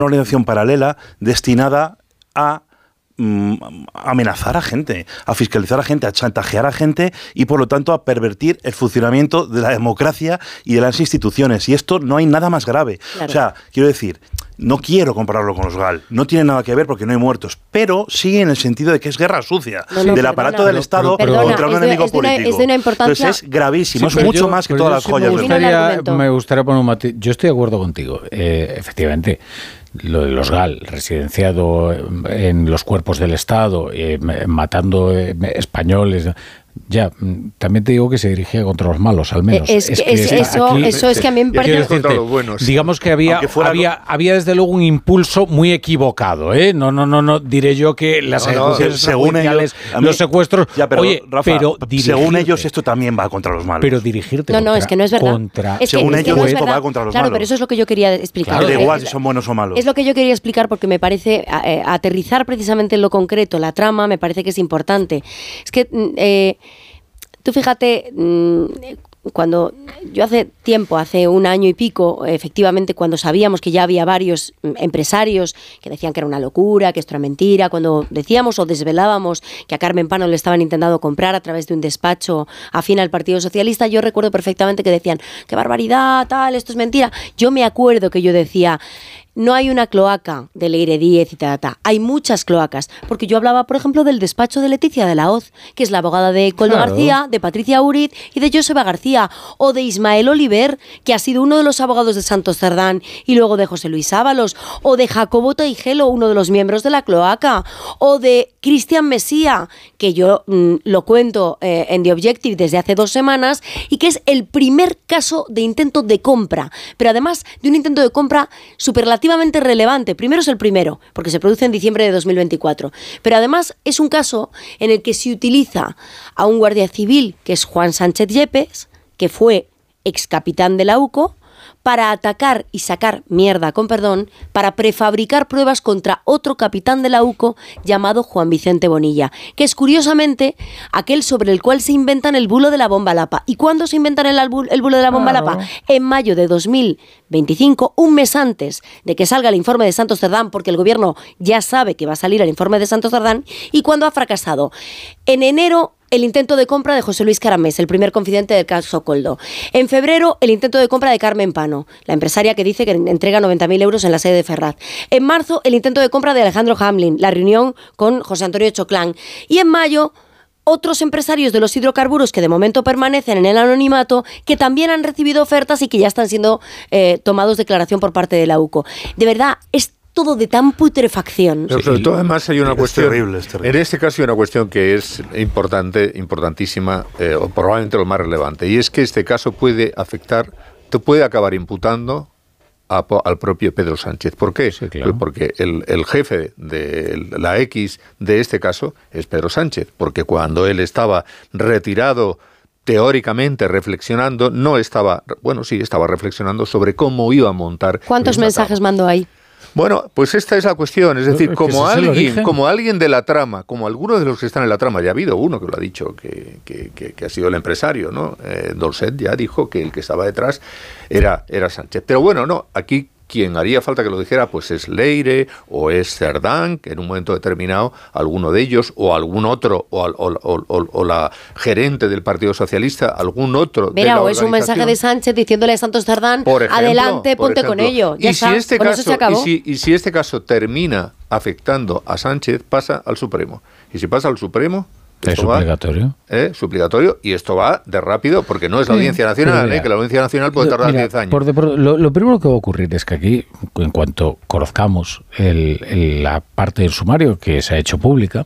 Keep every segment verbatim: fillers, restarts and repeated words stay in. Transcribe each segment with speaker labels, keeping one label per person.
Speaker 1: organización paralela destinada a amenazar a gente, a fiscalizar a gente, a chantajear a gente y por lo tanto a pervertir el funcionamiento de la democracia y de las instituciones. Y esto no hay nada más grave. Claro. O sea, quiero decir, no quiero compararlo con los GAL, no tiene nada que ver porque no hay muertos, pero sí en el sentido de que es guerra sucia no, no, del perdona, aparato del Estado
Speaker 2: perdona,
Speaker 1: contra un
Speaker 2: de,
Speaker 1: enemigo
Speaker 2: es de una,
Speaker 1: político.
Speaker 2: Es de una importancia...
Speaker 1: Entonces es gravísimo, sí, es mucho
Speaker 3: yo,
Speaker 1: más que todas las
Speaker 3: sí
Speaker 1: joyas.
Speaker 3: Me gustaría, me gustaría poner un matiz. Yo estoy de acuerdo contigo, eh, efectivamente. Lo de los GAL, residenciado en los cuerpos del Estado, eh, matando eh, españoles... Ya, también te digo que se dirigía contra los malos, al menos.
Speaker 2: Es, es que es, eso, aquí, eso es que a mí me parece...
Speaker 3: Decirte, los buenos. Digamos que había, había, lo... había desde luego un impulso muy equivocado, ¿eh? No, no, no, no diré yo que las no, ejecuciones no, judiciales, mí, los secuestros...
Speaker 1: Ya, pero,
Speaker 3: oye,
Speaker 1: Rafa,
Speaker 3: pero
Speaker 1: según ellos esto también va contra los malos.
Speaker 3: Pero dirigirte
Speaker 2: No,
Speaker 3: contra,
Speaker 2: no, es que no es verdad.
Speaker 3: Contra,
Speaker 2: es que,
Speaker 1: según
Speaker 2: es
Speaker 1: ellos
Speaker 2: que no
Speaker 1: esto
Speaker 2: es
Speaker 1: va contra los
Speaker 2: claro,
Speaker 1: malos.
Speaker 2: Claro, pero eso es lo que yo quería explicar.
Speaker 1: Claro,
Speaker 2: eh,
Speaker 1: da igual
Speaker 2: eh,
Speaker 1: si son buenos o malos.
Speaker 2: Es lo que yo quería explicar porque me parece, eh, aterrizar precisamente en lo concreto, la trama, me parece que es importante. Es que... Eh, Tú fíjate, cuando yo hace tiempo, hace un año y pico, efectivamente, cuando sabíamos que ya había varios empresarios que decían que era una locura, que esto era mentira, cuando decíamos o desvelábamos que a Carmen Pano le estaban intentando comprar a través de un despacho afín al Partido Socialista, yo recuerdo perfectamente que decían, qué barbaridad, tal, esto es mentira. Yo me acuerdo que yo decía... No hay una cloaca de Leire Díez y ta, ta, ta. Hay muchas cloacas. Porque yo hablaba, por ejemplo, del despacho de Leticia de la Hoz, que es la abogada de Coldo claro. García, de Patricia Uriz y de Joseba García. O de Ismael Oliver, que ha sido uno de los abogados de Santos Cerdán y luego de José Luis Ábalos. O de Jacobo Teijelo, uno de los miembros de la cloaca. O de Cristian Mesía, que yo mmm, lo cuento eh, en The Objective desde hace dos semanas y que es el primer caso de intento de compra. Pero además de un intento de compra superlativo relativamente relevante. Primero es el primero, porque se produce en diciembre de dos mil veinticuatro. Pero además es un caso en el que se utiliza a un guardia civil, que es Juan Sánchez Yepes, que fue ex capitán de la U C O, para atacar y sacar mierda, con perdón, para prefabricar pruebas contra otro capitán de la U C O llamado Juan Vicente Bonilla, que es curiosamente aquel sobre el cual se inventan el bulo de la bomba Lapa. ¿Y cuándo se inventan el, el bulo de la bomba claro. Lapa? En mayo de dos mil veinticinco, un mes antes de que salga el informe de Santos Cerdán, porque el gobierno ya sabe que va a salir el informe de Santos Cerdán, y cuando ha fracasado. En enero, el intento de compra de José Luis Caramés, el primer confidente del caso Coldo. En febrero, el intento de compra de Carmen Pano, la empresaria que dice que entrega noventa mil euros en la sede de Ferraz. En marzo, el intento de compra de Alejandro Hamlin, la reunión con José Antonio Choclán. Y en mayo, otros empresarios de los hidrocarburos que de momento permanecen en el anonimato, que también han recibido ofertas y que ya están siendo eh, tomados declaración por parte de la U C O. De verdad, es todo de tan putrefacción.
Speaker 4: Pero sobre todo, además, hay una
Speaker 1: es
Speaker 4: cuestión.
Speaker 1: Terrible, es terrible.
Speaker 4: En este caso hay una cuestión que es importante, importantísima, eh, o probablemente lo más relevante, y es que este caso puede afectar, te puede acabar imputando a, al propio Pedro Sánchez. ¿Por qué? Sí, claro. Porque el, el jefe de la X de este caso es Pedro Sánchez, porque cuando él estaba retirado, teóricamente reflexionando, no estaba, bueno, sí, estaba reflexionando sobre cómo iba a montar.
Speaker 2: ¿Cuántos mensajes trama. mandó ahí?
Speaker 4: Bueno, pues esta es la cuestión, es decir, como alguien, como alguien de la trama, como algunos de los que están en la trama, ya ha habido uno que lo ha dicho, que, que, que, que ha sido el empresario, ¿no? Eh, Dolcet ya dijo que el que estaba detrás era, era Sánchez. Pero bueno, no, aquí quien haría falta que lo dijera, pues es Leire o es Cerdán, que en un momento determinado alguno de ellos, o algún otro, o, o, o, o, o la gerente del Partido Socialista, algún otro.
Speaker 2: Verá,
Speaker 4: de la
Speaker 2: o es un mensaje de Sánchez diciéndole a Santos Cerdán,
Speaker 4: por ejemplo,
Speaker 2: adelante,
Speaker 4: por
Speaker 2: ponte
Speaker 4: ejemplo.
Speaker 2: con ello. Ya
Speaker 4: y
Speaker 2: está,
Speaker 4: si este
Speaker 2: con
Speaker 4: caso,
Speaker 2: eso se acabó.
Speaker 4: Y si, y si este caso termina afectando a Sánchez, pasa al Supremo. Y si pasa al Supremo,
Speaker 3: ¿Es suplicatorio?
Speaker 4: Va, ¿eh? Suplicatorio, y esto va de rápido, porque no es la Audiencia Nacional, mira, ¿eh? que la Audiencia Nacional puede tardar diez años.
Speaker 3: Por de, por, lo, lo primero que va a ocurrir es que aquí, en cuanto conozcamos el, el, la parte del sumario que se ha hecho pública,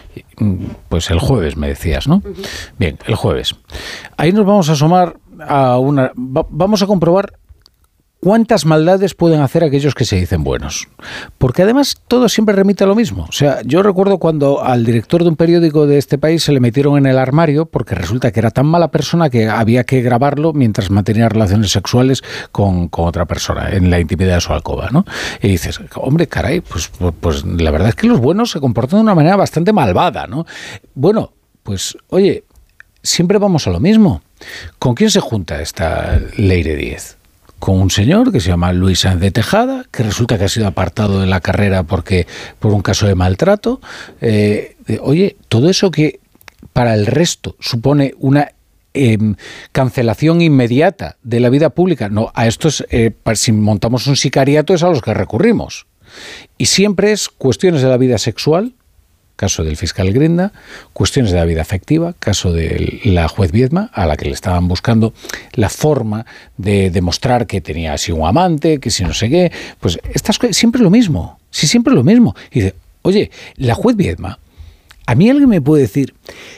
Speaker 3: pues el jueves me decías, ¿no? Uh-huh. Bien, el jueves. Ahí nos vamos a asomar a una... Va, vamos a comprobar ¿cuántas maldades pueden hacer aquellos que se dicen buenos? Porque además todo siempre remite a lo mismo. O sea, yo recuerdo cuando al director de un periódico de este país se le metieron en el armario porque resulta que era tan mala persona que había que grabarlo mientras mantenía relaciones sexuales con, con otra persona en la intimidad de su alcoba, ¿no? Y dices, hombre, caray, pues, pues, pues la verdad es que los buenos se comportan de una manera bastante malvada, ¿no? Bueno, pues oye, siempre vamos a lo mismo. ¿Con quién se junta esta Leire Díez? con un señor que se llama Luis Sáenz de Tejada, que resulta que ha sido apartado de la carrera porque por un caso de maltrato. Eh, de, oye, todo eso que para el resto supone una eh, cancelación inmediata de la vida pública, no, a estos, eh, si montamos un sicariato es a los que recurrimos. Y siempre es cuestiones de la vida sexual, caso del fiscal Grinda, cuestiones de la vida afectiva, caso de la juez Viedma, a la que le estaban buscando la forma de demostrar que tenía así un amante, que si no sé qué, pues estas cosas, siempre es lo mismo, sí, siempre es lo mismo. Y dice, oye, la juez Viedma, a mí alguien me puede decir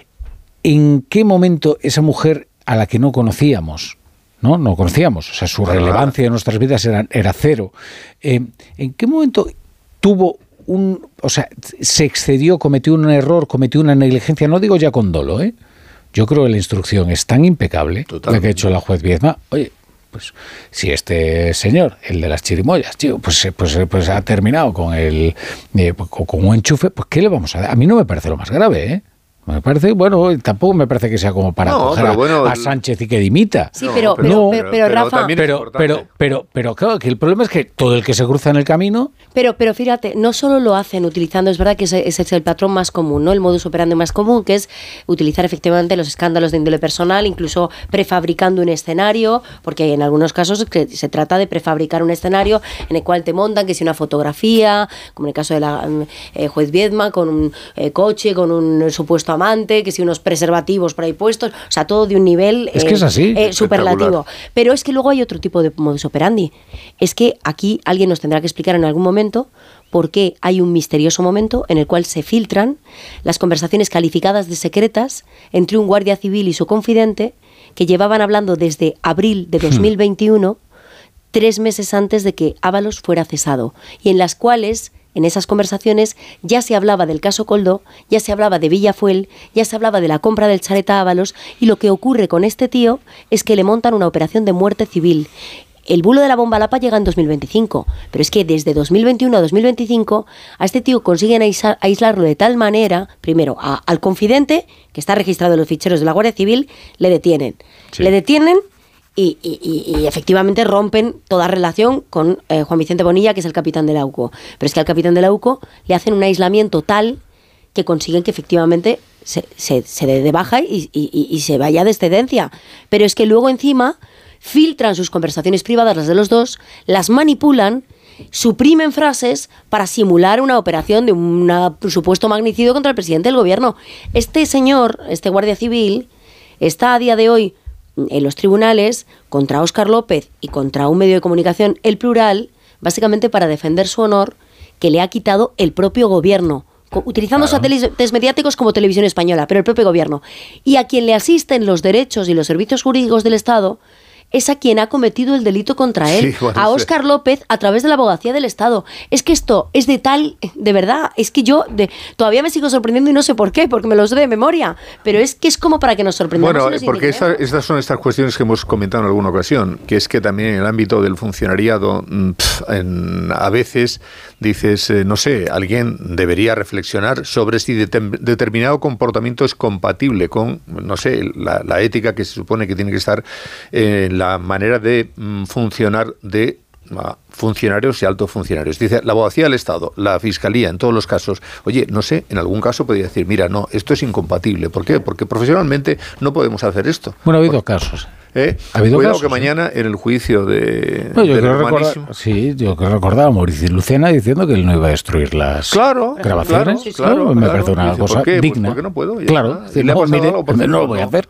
Speaker 3: en qué momento esa mujer a la que no conocíamos, no, no conocíamos, o sea, su relevancia en nuestras vidas era, era cero, eh, ¿en qué momento tuvo un, o sea, se excedió, cometió un error, cometió una negligencia, no digo ya con dolo, ¿eh? Yo creo que la instrucción es tan impecable, Total. la que ha hecho la juez Viedma, oye, pues si este señor, el de las chirimoyas, tío, pues, pues, pues ha terminado con el eh, con, con un enchufe, pues ¿qué le vamos a dar? A mí no me parece lo más grave, ¿eh? Me parece, bueno, tampoco me parece que sea como para no, coger a, bueno, a Sánchez y que dimita.
Speaker 2: Sí, pero, no, pero, no, pero, pero, pero Rafa...
Speaker 3: Pero, pero, pero, pero, claro, que el problema es que todo el que se cruza en el camino...
Speaker 2: Pero, pero fíjate, no solo lo hacen utilizando, es verdad que ese, ese es el patrón más común, ¿no? El modus operandi más común, que es utilizar efectivamente los escándalos de índole personal, incluso prefabricando un escenario, porque en algunos casos que se trata de prefabricar un escenario en el cual te montan que si una fotografía, como en el caso de la eh, juez Viedma, con un eh, coche, con un supuesto amante, que si unos preservativos por ahí puestos, o sea, todo de un nivel
Speaker 3: es que eh, es así,
Speaker 2: eh, superlativo. Pero es que luego hay otro tipo de modus operandi. Es que aquí alguien nos tendrá que explicar en algún momento por qué hay un misterioso momento en el cual se filtran las conversaciones calificadas de secretas entre un guardia civil y su confidente que llevaban hablando desde abril de dos mil veintiuno, tres meses antes de que Ábalos fuera cesado, y en las cuales... En esas conversaciones ya se hablaba del caso Koldo, ya se hablaba de Villafuel, ya se hablaba de la compra del chalet a Ábalos, y lo que ocurre con este tío es que le montan una operación de muerte civil. El bulo de la bomba Lapa llega en dos mil veinticinco, pero es que desde dos mil veintiuno a dos mil veinticinco a este tío consiguen aislar, aislarlo de tal manera, primero a, al confidente, que está registrado en los ficheros de la Guardia Civil, le detienen. Sí. Le detienen... Y, y, y efectivamente rompen toda relación con eh, Juan Vicente Bonilla, que es el capitán de la U C O. Pero es que al capitán de la U C O le hacen un aislamiento tal que consiguen que efectivamente se, se, se dé de baja y, y, y se vaya de excedencia. Pero es que luego encima filtran sus conversaciones privadas, las de los dos, las manipulan, suprimen frases para simular una operación de un supuesto magnicidio contra el presidente del gobierno. Este señor, este guardia civil, está a día de hoy en los tribunales contra Óscar López y contra un medio de comunicación, El Plural, básicamente para defender su honor, que le ha quitado el propio gobierno, utilizando claro. satélites mediáticos como Televisión Española, pero el propio gobierno. Y a quien le asisten los derechos y los servicios jurídicos del Estado es a quien ha cometido el delito contra él, sí, bueno, a Óscar López, a través de la abogacía del Estado. Es que esto es de tal, de verdad, es que yo de, todavía me sigo sorprendiendo y no sé por qué, porque me lo sé de memoria, pero es que es como para que nos sorprendamos.
Speaker 4: Bueno, porque esta, estas son estas cuestiones que hemos comentado en alguna ocasión, que es que también en el ámbito del funcionariado, pff, en, a veces dices, eh, no sé, alguien debería reflexionar sobre si de, determinado comportamiento es compatible con, no sé, la, la ética que se supone que tiene que estar en la manera de mm, funcionar de uh, funcionarios y altos funcionarios. Dice, la abogacía del Estado, la Fiscalía, en todos los casos, oye, no sé, en algún caso podría decir, mira, no, esto es incompatible. ¿Por qué? Porque profesionalmente no podemos hacer esto.
Speaker 3: Bueno, ha habido Por, casos.
Speaker 4: ¿Eh?
Speaker 3: ¿Ha habido
Speaker 4: Cuidado
Speaker 3: casos,
Speaker 4: que mañana en el juicio de
Speaker 3: no, yo creo recordar, sí, yo creo recordar a Mauricio Lucena diciendo que él no iba a destruir las
Speaker 4: claro,
Speaker 3: grabaciones.
Speaker 4: Claro, claro,
Speaker 3: ¿no? Me
Speaker 4: claro,
Speaker 3: parece una
Speaker 4: dice,
Speaker 3: cosa
Speaker 4: ¿por qué?
Speaker 3: digna.
Speaker 4: Pues porque no puedo. Ya
Speaker 3: claro,
Speaker 4: y
Speaker 3: no,
Speaker 4: le
Speaker 3: mire,
Speaker 4: por
Speaker 3: no lo voy a hacer.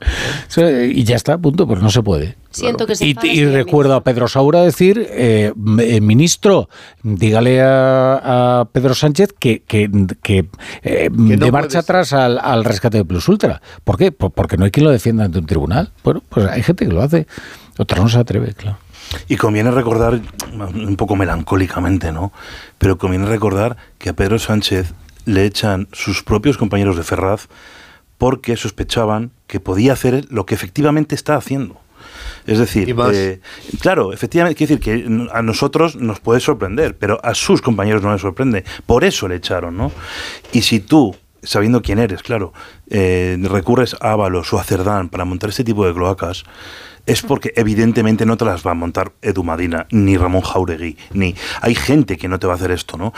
Speaker 3: Y ya está, punto, pues no se puede.
Speaker 2: Siento que se
Speaker 3: y, y recuerdo a Pedro Saura decir, eh, ministro, dígale a, a Pedro Sánchez que, que, que, eh, que no de marcha atrás al, al rescate de Plus Ultra. ¿Por qué? Porque no hay quien lo defienda ante un tribunal. Bueno, pues hay gente que lo hace. Otra no se atreve, claro.
Speaker 1: Y conviene recordar, un poco melancólicamente, ¿no? Pero conviene recordar que a Pedro Sánchez le echan sus propios compañeros de Ferraz porque sospechaban que podía hacer lo que efectivamente está haciendo. Es decir, eh, claro, efectivamente, quiere decir que a nosotros nos puede sorprender, pero a sus compañeros no les sorprende. Por eso le echaron, ¿no? Y si tú sabiendo quién eres, claro, eh, recurres a Ábalos o a Cerdán para montar este tipo de cloacas, es porque evidentemente no te las va a montar Edu Madina, ni Ramón Jáuregui, ni... Hay gente que no te va a hacer esto, ¿no?